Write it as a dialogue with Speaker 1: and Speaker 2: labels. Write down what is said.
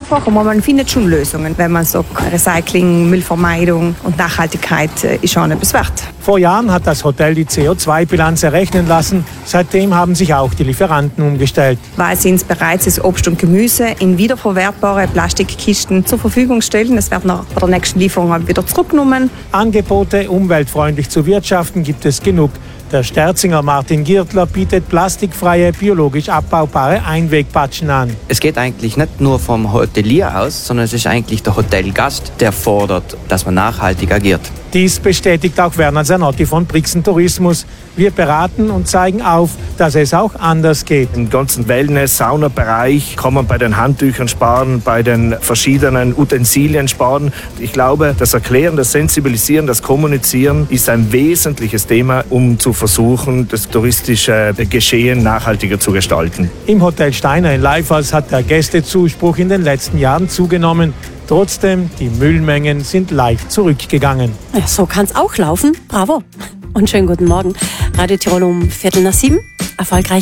Speaker 1: einfach, aber man findet schon Lösungen, wenn man sagt, Recycling, Müllvermeidung und Nachhaltigkeit ist schon etwas wert.
Speaker 2: Vor Jahren hat das Hotel die CO2-Bilanz errechnen lassen. Seitdem haben sich auch die Lieferanten umgestellt.
Speaker 1: Weil sie uns bereits das Obst und Gemüse in wiederverwertbare Plastikkisten zur Verfügung stellen. Das wird nach der nächsten Lieferung wieder zurückgenommen.
Speaker 2: Angebote, umweltfreundlich zu wirtschaften, gibt es genug. Der Sterzinger Martin Girtler bietet plastikfreie, biologisch abbaubare Einwegpatschen an.
Speaker 3: Es geht eigentlich nicht nur vom Hotelier aus, sondern es ist eigentlich der Hotelgast, der fordert, dass man nachhaltig agiert.
Speaker 2: Dies bestätigt auch Werner Zanotti von Brixen Tourismus. Wir beraten und zeigen auf, dass es auch anders geht.
Speaker 4: Im ganzen Wellness-Sauna-Bereich kann man bei den Handtüchern sparen, bei den verschiedenen Utensilien sparen. Ich glaube, das Erklären, das Sensibilisieren, das Kommunizieren ist ein wesentliches Thema, um zu versuchen, das touristische Geschehen nachhaltiger zu gestalten.
Speaker 2: Im Hotel Steiner in Leifers hat der Gästezuspruch in den letzten Jahren zugenommen. Trotzdem, die Müllmengen sind leicht zurückgegangen.
Speaker 5: Ja, so kann es auch laufen. Bravo. Und schönen guten Morgen. Radio Tirol um 6:45. Erfolgreich.